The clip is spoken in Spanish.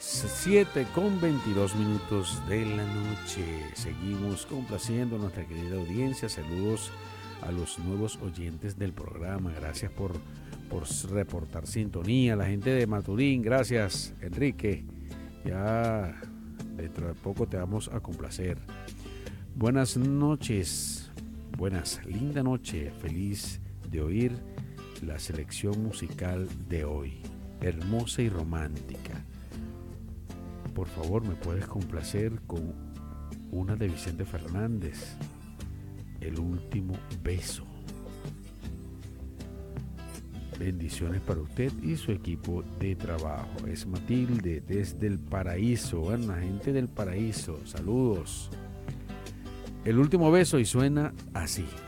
7:22 de la noche. Seguimos complaciendo a nuestra querida audiencia. Saludos a los nuevos oyentes del programa. Gracias por reportar sintonía. La gente de Maturín, gracias, Enrique. Ya dentro de poco te vamos a complacer. Buenas noches. Buenas, linda noche. Feliz de oír la selección musical de hoy. Hermosa y romántica. Por favor, ¿me puedes complacer con una de Vicente Fernández? El último beso. Bendiciones para usted y su equipo de trabajo. Es Matilde desde el Paraíso. Bueno, la gente del Paraíso, saludos. El último beso y suena así.